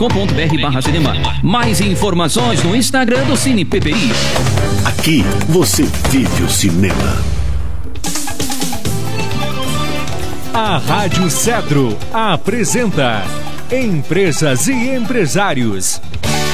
cineppi.com.br/cinema. Mais informações no Instagram do Cine PPI. Aqui você vive o cinema. A Rádio Cedro apresenta Empresas e Empresários.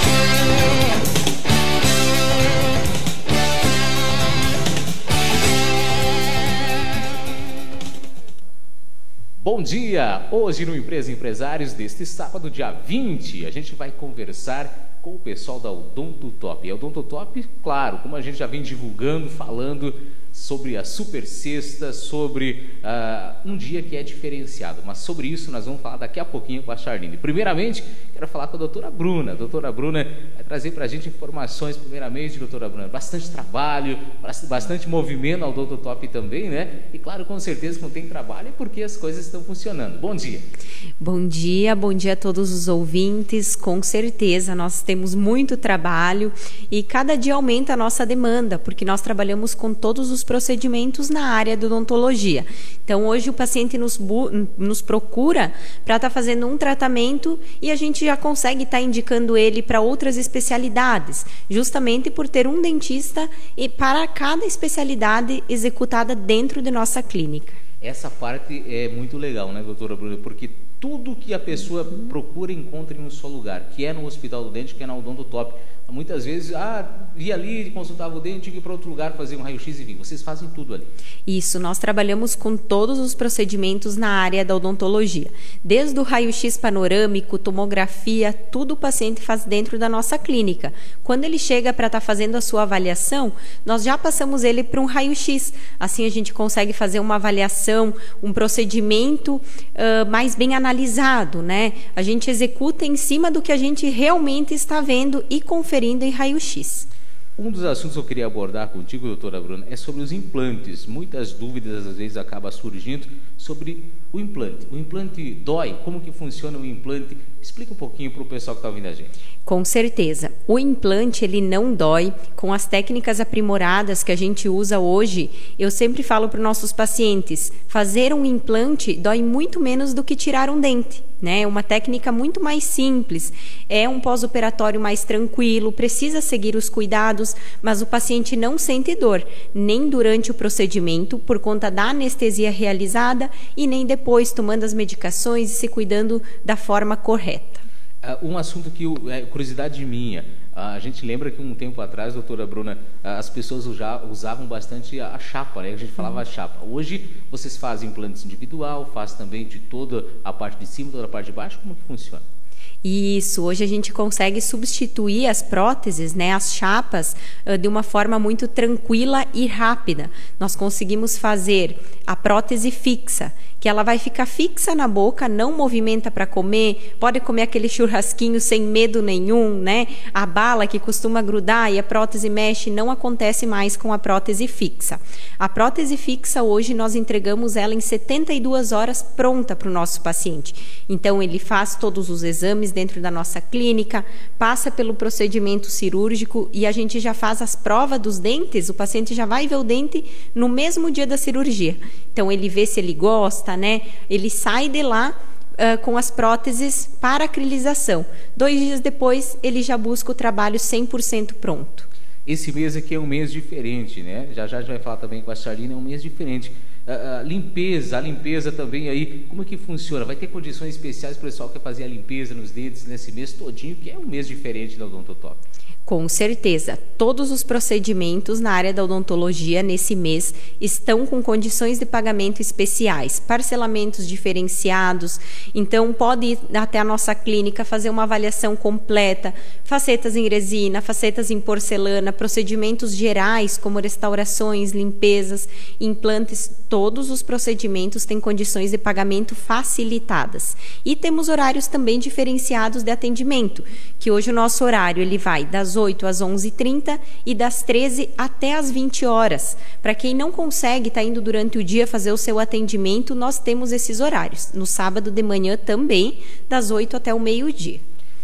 Bom dia! Hoje no Empresas e Empresários deste sábado, dia 20, a gente vai conversar com o pessoal da Odontotop. E a Odontotop, claro, como a gente já vem divulgando, falando sobre a Super Sexta, sobre um dia que é diferenciado. Mas sobre isso nós vamos falar daqui a pouquinho com a Charline. Primeiramente, quero falar com a doutora Bruna. A doutora Bruna vai trazer para a gente informações, primeiramente, doutora Bruna, bastante trabalho, bastante movimento ao Odontotop também, né? E claro, com certeza que não tem trabalho é porque as coisas estão funcionando. Bom dia! Bom dia a todos os ouvintes. Com certeza, nós temos muito trabalho e cada dia aumenta a nossa demanda, porque nós trabalhamos com todos os procedimentos na área de odontologia. Então, hoje o paciente nos procura para estar fazendo um tratamento e a gente já consegue estar indicando ele para outras especialidades, justamente por ter um dentista e para cada especialidade executada dentro de nossa clínica. Essa parte é muito legal, né, doutora Bruna? Porque tudo que a pessoa procura encontra em um só lugar, que é no Hospital do Dente, que é na Odontotop. Muitas vezes, ia ali, consultava o dente, ia para outro lugar fazer um raio-x e vinha. Vocês fazem tudo ali. Isso, nós trabalhamos com todos os procedimentos na área da odontologia. Desde o raio-x panorâmico, tomografia, tudo o paciente faz dentro da nossa clínica. Quando ele chega para estar fazendo a sua avaliação, nós já passamos ele para um raio-x. Assim a gente consegue fazer uma avaliação, um procedimento mais bem analisado, né? A gente executa em cima do que a gente realmente está vendo e conferindo em raio-x. Um dos assuntos que eu queria abordar contigo, doutora Bruna, é sobre os implantes. Muitas dúvidas às vezes acabam surgindo sobre o implante. O implante dói? Como que funciona o implante? Explica um pouquinho para o pessoal que está ouvindo a gente. Com certeza. O implante, ele não dói. Com as técnicas aprimoradas que a gente usa hoje, eu sempre falo para os nossos pacientes, fazer um implante dói muito menos do que tirar um dente. É uma técnica muito mais simples, é um pós-operatório mais tranquilo, precisa seguir os cuidados, mas o paciente não sente dor, nem durante o procedimento, por conta da anestesia realizada, e nem depois tomando as medicações e se cuidando da forma correta. Um assunto que é curiosidade minha, a gente lembra que um tempo atrás, doutora Bruna, as pessoas usavam bastante a chapa, né? A gente falava a chapa. Hoje vocês fazem implantes individual, faz também de toda a parte de cima, toda a parte de baixo, como que funciona? Isso, hoje a gente consegue substituir as próteses, né, as chapas, de uma forma muito tranquila e rápida. Nós conseguimos fazer a prótese fixa, que ela vai ficar fixa na boca, não movimenta para comer, pode comer aquele churrasquinho sem medo nenhum, né? A bala que costuma grudar e a prótese mexe, não acontece mais com a prótese fixa. A prótese fixa hoje nós entregamos ela em 72 horas pronta para o nosso paciente. Então ele faz todos os exames dentro da nossa clínica, passa pelo procedimento cirúrgico e a gente já faz as provas dos dentes, o paciente já vai ver o dente no mesmo dia da cirurgia. Então ele vê se ele gosta, né? Ele sai de lá com as próteses para acrilização. 2 dias depois, ele já busca o trabalho 100% pronto. Esse mês aqui é um mês diferente, né? Já a gente vai falar também com a Charline, é um mês diferente. A limpeza também aí, como é que funciona? Vai ter condições especiais para o pessoal que quer fazer a limpeza nos dentes nesse mês todinho, que é um mês diferente da Odontotop? Com certeza, todos os procedimentos na área da odontologia nesse mês estão com condições de pagamento especiais, parcelamentos diferenciados, então pode ir até a nossa clínica fazer uma avaliação completa, facetas em resina, facetas em porcelana, procedimentos gerais como restaurações, limpezas, implantes, todos os procedimentos têm condições de pagamento facilitadas. E temos horários também diferenciados de atendimento, que hoje o nosso horário ele vai das 8 às 11h30 e das 13 até às 20 horas. Para quem não consegue estar indo durante o dia fazer o seu atendimento, nós temos esses horários. No sábado de manhã também, das 8 até o meio-dia.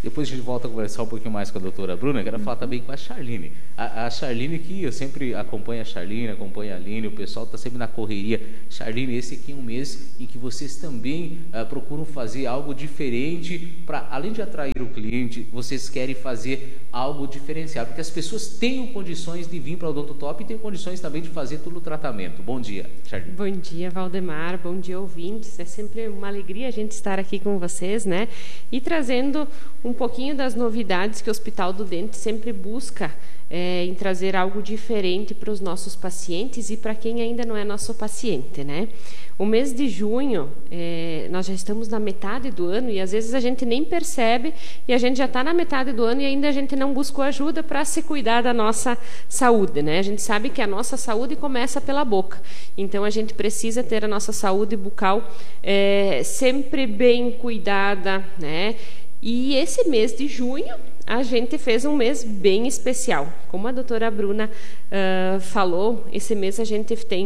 Depois a gente volta a conversar um pouquinho mais com a doutora Bruna. Quero falar também com a Charline. A Charline, que eu sempre acompanho a Charline, acompanho a Aline, o pessoal está sempre na correria. Charline, esse aqui é um mês em que vocês também procuram fazer algo diferente para, além de atrair o cliente, vocês querem fazer algo diferenciado, porque as pessoas tenham condições de vir para o Odonto Top e têm condições também de fazer todo o tratamento. Bom dia, Charline. Bom dia, Valdemar. Bom dia, ouvintes. É sempre uma alegria a gente estar aqui com vocês, né? E trazendo um pouquinho das novidades que o Hospital do Dente sempre busca em trazer algo diferente para os nossos pacientes e para quem ainda não é nosso paciente, né? O mês de junho, nós já estamos na metade do ano e às vezes a gente nem percebe e a gente já está na metade do ano e ainda a gente não buscou ajuda para se cuidar da nossa saúde, né? A gente sabe que a nossa saúde começa pela boca, então a gente precisa ter a nossa saúde bucal sempre bem cuidada, né? E esse mês de junho a gente fez um mês bem especial. Como a doutora Bruna falou, esse mês a gente tem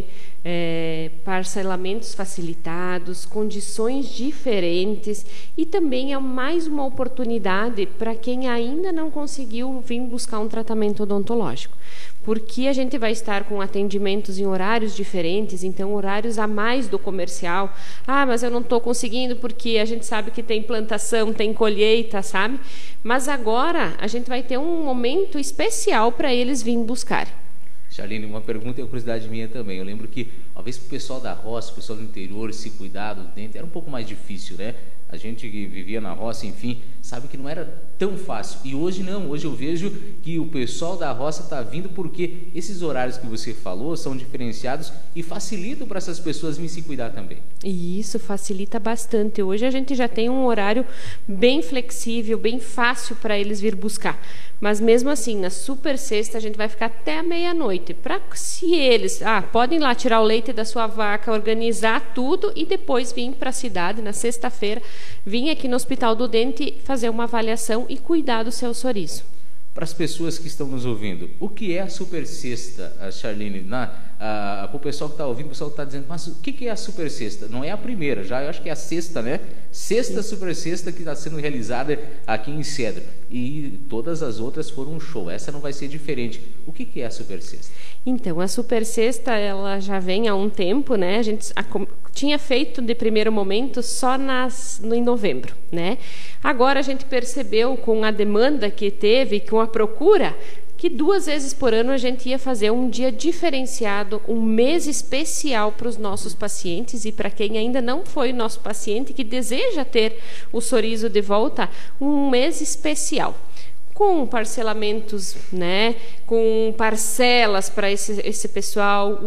parcelamentos facilitados, condições diferentes e também é mais uma oportunidade para quem ainda não conseguiu vir buscar um tratamento odontológico. Porque a gente vai estar com atendimentos em horários diferentes, então horários a mais do comercial. Ah, mas eu não estou conseguindo porque a gente sabe que tem plantação, tem colheita, sabe? Mas agora a gente vai ter um momento especial para eles virem buscar. Charline, uma pergunta e uma curiosidade minha também. Eu lembro que, uma vez, para o pessoal da roça, o pessoal do interior, se cuidar do dente, era um pouco mais difícil, né? A gente que vivia na roça, enfim, sabe que não era tão fácil. E hoje não, hoje eu vejo que o pessoal da roça está vindo porque esses horários que você falou são diferenciados e facilitam para essas pessoas virem se cuidar também. E isso facilita bastante. Hoje a gente já tem um horário bem flexível, bem fácil para eles vir buscar. Mas mesmo assim, na super sexta a gente vai ficar até a meia-noite. Para se eles podem ir lá tirar o leite da sua vaca, organizar tudo e depois vir para a cidade na sexta-feira, vir aqui no Hospital do Dente fazer uma avaliação e cuidar do seu sorriso. Para as pessoas que estão nos ouvindo, o que é a super sexta, Charline? Para o pessoal que está ouvindo, o pessoal está dizendo, mas o que é a super sexta? Não é a primeira, já eu acho que é a sexta, né? Sexta super sexta que está sendo realizada aqui em Cedro. E todas as outras foram um show. Essa não vai ser diferente. O que é a super sexta? Então, a super sexta, ela já vem há um tempo, né? A gente tinha feito de primeiro momento só em novembro, né? Agora a gente percebeu com a demanda que teve, com a procura, que 2 vezes por ano a gente ia fazer um dia diferenciado, um mês especial para os nossos pacientes e para quem ainda não foi nosso paciente, que deseja ter o sorriso de volta, um mês especial. Com parcelamentos, né, com parcelas para esse pessoal,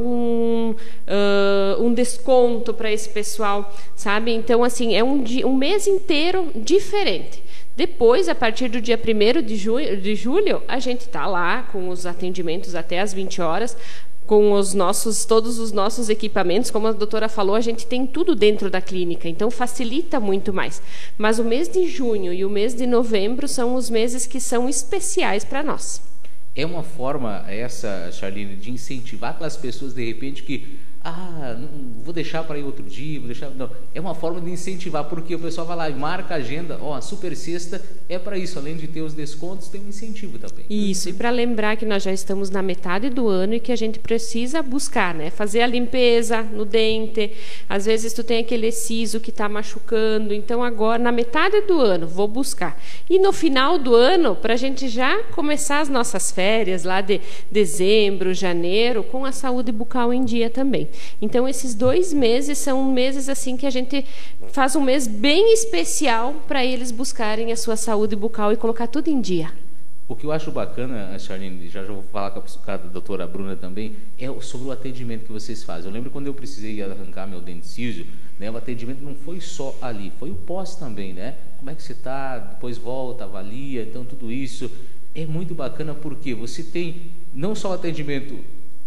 um desconto para esse pessoal, sabe? Então, assim, é um mês inteiro diferente. Depois, a partir do dia 1º de julho, a gente está lá com os atendimentos até às 20 horas, com todos os nossos equipamentos. Como a doutora falou, a gente tem tudo dentro da clínica, então facilita muito mais. Mas o mês de junho e o mês de novembro são os meses que são especiais para nós. É uma forma essa, Charline, de incentivar aquelas pessoas, de repente, que não vou deixar para ir outro dia, não. É uma forma de incentivar, porque o pessoal vai lá e marca a agenda, a super sexta é para isso, além de ter os descontos, tem um incentivo também. Isso, e para lembrar que nós já estamos na metade do ano e que a gente precisa buscar, né? Fazer a limpeza no dente, às vezes tu tem aquele siso que está machucando, então agora, na metade do ano, vou buscar. E no final do ano, para a gente já começar as nossas férias, lá de dezembro, janeiro, com a saúde bucal em dia também. Então, esses 2 meses são meses assim que a gente faz um mês bem especial para eles buscarem a sua saúde bucal e colocar tudo em dia. O que eu acho bacana, Charline, já vou falar com a doutora Bruna também, é sobre o atendimento que vocês fazem. Eu lembro quando eu precisei arrancar meu dente ciso, né, o atendimento não foi só ali, foi o pós também, né? Como é que você está, depois volta, avalia, então tudo isso é muito bacana porque você tem não só o atendimento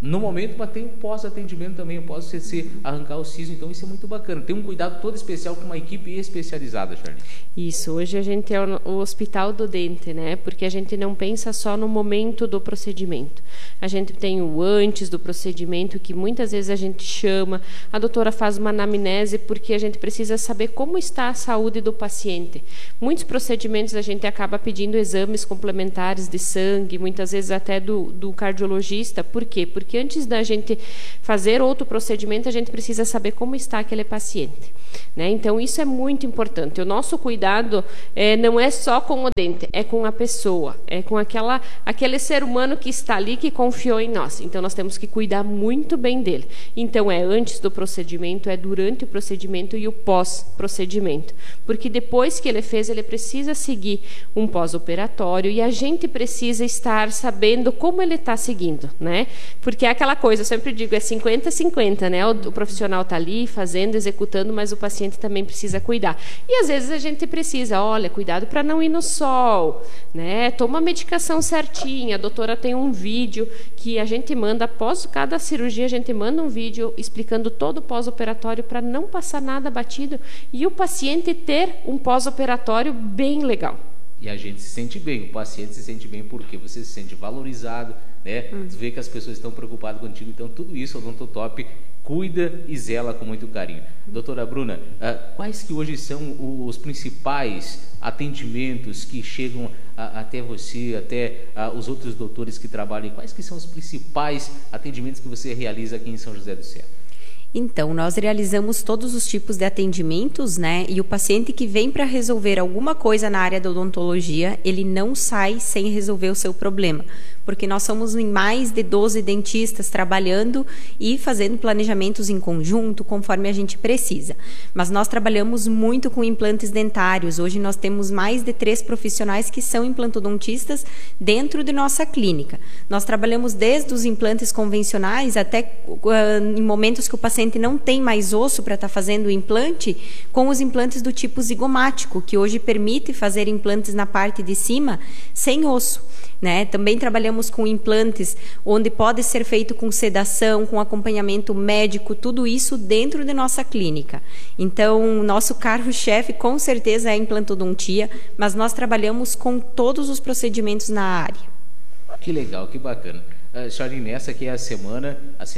no momento, mas tem o pós-atendimento também, o pós-CC, arrancar o siso, então isso é muito bacana. Tem um cuidado todo especial com uma equipe especializada, Charlene. Isso, hoje a gente é o hospital do dente, né? Porque a gente não pensa só no momento do procedimento. A gente tem o antes do procedimento, que muitas vezes a gente chama, a doutora faz uma anamnese, porque a gente precisa saber como está a saúde do paciente. Muitos procedimentos a gente acaba pedindo exames complementares de sangue, muitas vezes até do cardiologista. Por quê? Porque antes da gente fazer outro procedimento, a gente precisa saber como está aquele paciente, né? Então, isso é muito importante. O nosso cuidado não é só com o dente, é com a pessoa, é com aquele ser humano que está ali, que confiou em nós. Então, nós temos que cuidar muito bem dele. Então, é antes do procedimento, é durante o procedimento e o pós-procedimento. Porque depois que ele fez, ele precisa seguir um pós-operatório e a gente precisa estar sabendo como ele está seguindo, né? Porque é aquela coisa, eu sempre digo, é 50-50, né? O profissional está ali fazendo, executando, mas o paciente também precisa cuidar. E às vezes a gente precisa, olha, cuidado para não ir no sol, né? Toma a medicação certinha. A doutora tem um vídeo que a gente manda, após cada cirurgia, a gente manda um vídeo explicando todo o pós-operatório para não passar nada batido e o paciente ter um pós-operatório bem legal. E a gente se sente bem, o paciente se sente bem porque você se sente valorizado, né? Você vê que as pessoas estão preocupadas contigo, então tudo isso o Odontotop cuida e zela com muito carinho. Doutora Bruna, quais que hoje são os principais atendimentos que chegam até você, até os outros doutores que trabalham? Quais que são os principais atendimentos que você realiza aqui em São José do Céu? Então, nós realizamos todos os tipos de atendimentos, né? E o paciente que vem para resolver alguma coisa na área da odontologia, ele não sai sem resolver o seu problema. Porque nós somos em mais de 12 dentistas trabalhando e fazendo planejamentos em conjunto, conforme a gente precisa. Mas nós trabalhamos muito com implantes dentários. Hoje nós temos mais de 3 profissionais que são implantodontistas dentro de nossa clínica. Nós trabalhamos desde os implantes convencionais até em momentos que o paciente não tem mais osso para estar fazendo o implante, com os implantes do tipo zigomático, que hoje permite fazer implantes na parte de cima sem osso, né? Também trabalhamos com implantes onde pode ser feito com sedação, com acompanhamento médico, tudo isso dentro de nossa clínica. Então, nosso carro-chefe com certeza é a implantodontia, mas nós trabalhamos com todos os procedimentos na área. Que legal, que bacana. Charlene, essa aqui é a semana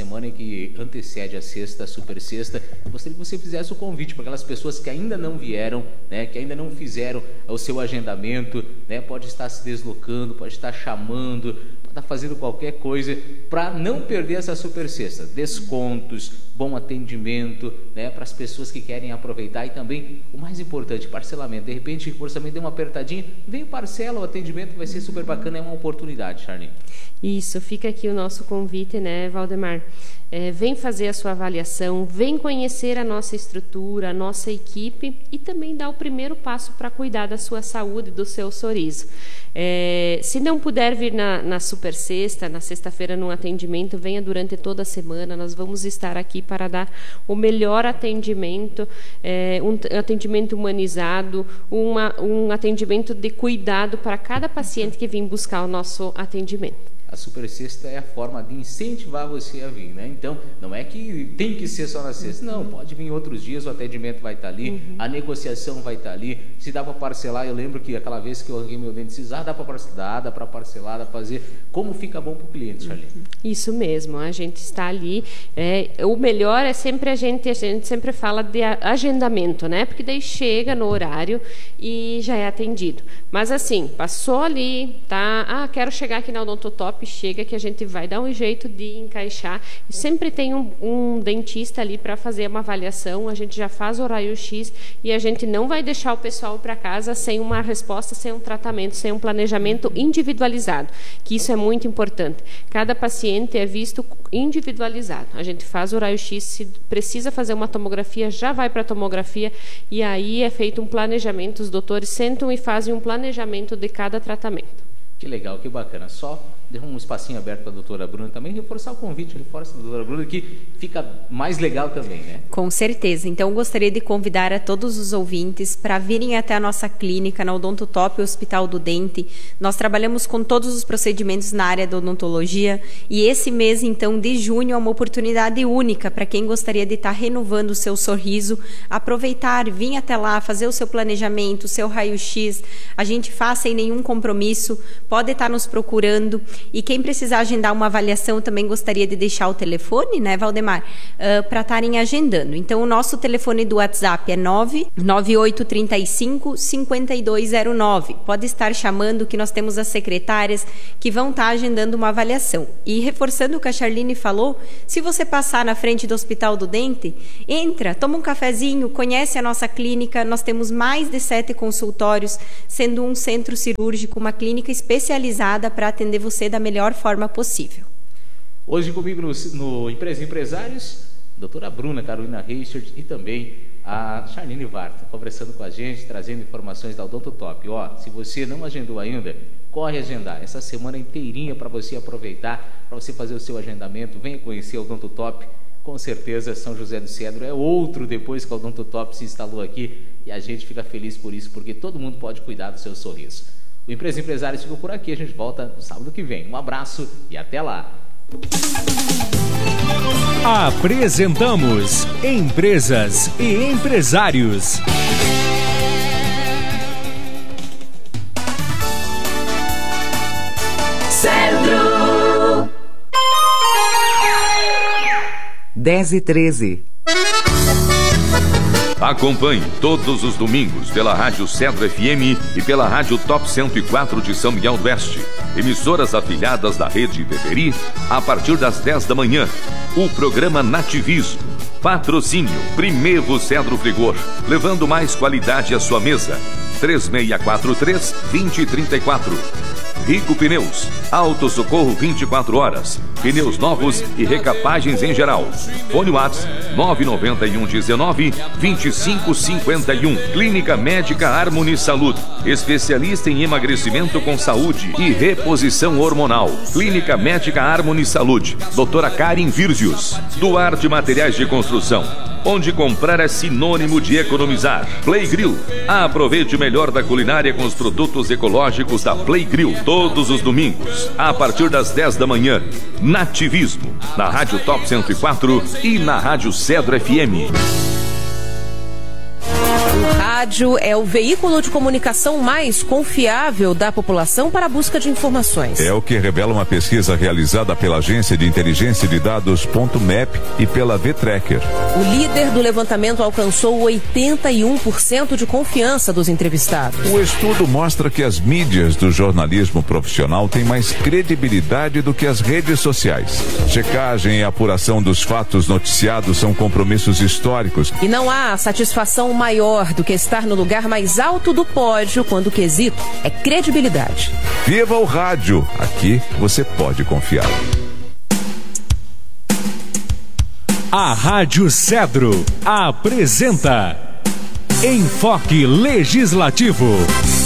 que antecede a sexta, a super sexta. Eu gostaria que você fizesse o convite para aquelas pessoas que ainda não vieram, né, que ainda não fizeram o seu agendamento, né, pode estar se deslocando, pode estar chamando, pode estar fazendo qualquer coisa para não perder essa super sexta. Descontos, bom atendimento, né, para as pessoas que querem aproveitar e também, o mais importante, parcelamento. De repente, o orçamento deu uma apertadinha, veio parcela, o atendimento vai ser super bacana, é uma oportunidade, Charlene. Isso, fica aqui o nosso convite, né, Valdemar? Vem fazer a sua avaliação, vem conhecer a nossa estrutura, a nossa equipe e também dar o primeiro passo para cuidar da sua saúde, do seu sorriso. Se não puder vir na super sexta, na sexta-feira no atendimento, venha durante toda a semana, nós vamos estar aqui para dar o melhor atendimento, um atendimento humanizado, um atendimento de cuidado para cada paciente que vem buscar o nosso atendimento. A super sexta é a forma de incentivar você a vir, né? Então, não é que tem que ser só na sexta, não, pode vir outros dias, o atendimento vai estar ali, a negociação vai estar ali, se dá para parcelar, eu lembro que aquela vez que eu arranquei meu dente, dá para parcelar, dá para parcelar, dá para fazer, como fica bom para o cliente, Charlene? Isso mesmo, a gente está ali, o melhor é sempre a gente sempre fala de agendamento, né? Porque daí chega no horário e já é atendido. Mas assim, passou ali, tá? Quero chegar aqui na Odontotop, chega que a gente vai dar um jeito de encaixar. Sempre tem um dentista ali para fazer uma avaliação, a gente já faz o raio-x e a gente não vai deixar o pessoal para casa sem uma resposta, sem um tratamento, sem um planejamento individualizado, que isso é muito importante. Cada paciente é visto individualizado. A gente faz o raio-x, se precisa fazer uma tomografia, já vai para a tomografia e aí é feito um planejamento, os doutores sentam e fazem um planejamento de cada tratamento. Que legal, que bacana. Só deixar um espacinho aberto para a doutora Bruna também, reforçar o convite, reforça a doutora Bruna, que fica mais legal também, né? Com certeza. Então, gostaria de convidar a todos os ouvintes para virem até a nossa clínica, na Odonto Top, Hospital do Dente. Nós trabalhamos com todos os procedimentos na área da odontologia e esse mês, então, de junho, é uma oportunidade única para quem gostaria de estar renovando o seu sorriso, aproveitar, vir até lá, fazer o seu planejamento, o seu raio-x. A gente faz sem nenhum compromisso, pode estar nos procurando. E quem precisar agendar uma avaliação, também gostaria de deixar o telefone, né, Valdemar? Para estarem agendando. Então, o nosso telefone do WhatsApp é 99835-5209. Pode estar chamando, que nós temos as secretárias que vão estar agendando uma avaliação. E reforçando o que a Charline falou, se você passar na frente do Hospital do Dente, entra, toma um cafezinho, conhece a nossa clínica. Nós temos mais de 7 consultórios, sendo um centro cirúrgico, uma clínica especializada para atender você da melhor forma possível. Hoje comigo no Empresa Empresários, a doutora Bruna Carolina Reichert e também a Charline Varta, conversando com a gente, trazendo informações da Odonto Top. Se você não agendou ainda, corre agendar. Essa semana inteirinha para você aproveitar, para você fazer o seu agendamento, venha conhecer a Odonto Top. Com certeza, São José do Cedro é outro depois que a Odonto Top se instalou aqui e a gente fica feliz por isso, porque todo mundo pode cuidar do seu sorriso. O Empresa Empresários ficou por aqui, a gente volta no sábado que vem. Um abraço e até lá! Apresentamos Empresas e Empresários. Cedro 10h13. Acompanhe todos os domingos pela Rádio Cedro FM e pela Rádio Top 104 de São Miguel do Oeste. Emissoras afiliadas da Rede Peperi, a partir das 10 da manhã. O programa Nativismo. Patrocínio Primevo Cedro Frigor, levando mais qualidade à sua mesa. 3643-2034. Rico Pneus, Autossocorro 24 horas, pneus novos e recapagens em geral. Fone WhatsApp 99119-2551. Clínica Médica Harmony Saúde, especialista em emagrecimento com saúde e reposição hormonal. Clínica Médica Harmony Saúde, doutora Karen Virgius. Duarte Materiais de Construção, onde comprar é sinônimo de economizar. Play Grill. Aproveite o melhor da culinária com os produtos ecológicos da Play Grill. Todos os domingos, a partir das 10 da manhã. Nativismo, na Rádio Top 104 e na Rádio Cedro FM. O rádio é o veículo de comunicação mais confiável da população para a busca de informações. É o que revela uma pesquisa realizada pela Agência de Inteligência de Dados .map e pela V-Tracker. O líder do levantamento alcançou 81% de confiança dos entrevistados. O estudo mostra que as mídias do jornalismo profissional têm mais credibilidade do que as redes sociais. Checagem e apuração dos fatos noticiados são compromissos históricos. E não há satisfação maior do que estar no lugar mais alto do pódio quando o quesito é credibilidade. Viva o rádio! Aqui você pode confiar. A Rádio Cedro apresenta Enfoque Legislativo.